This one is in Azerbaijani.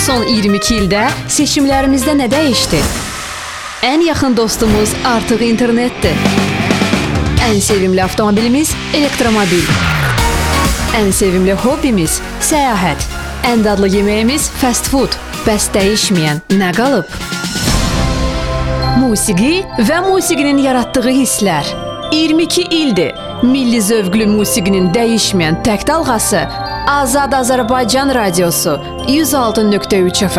Son 22 ildə seçimlərimizdə nə dəyişdi? Ən yaxın dostumuz artıq internetdir. Ən sevimli avtomobilimiz elektromobil. Ən sevimli hobbimiz səyahət. Ən dadlı yeməyimiz fast food. Bəs dəyişməyən nə qalıb? Musiqi və musiqinin yaratdığı hisslər. 22 ildir milli zövqlü musiqinin dəyişməyən tək dalğası Azad Azərbaycan Radiosu 106.3 FM.